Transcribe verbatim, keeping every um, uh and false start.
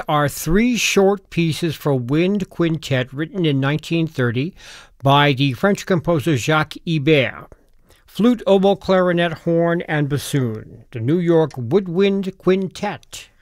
are three short pieces for wind quintet written in nineteen thirty by the French composer Jacques Ibert. Flute, oboe, clarinet, horn, and bassoon. The New York Woodwind Quintet.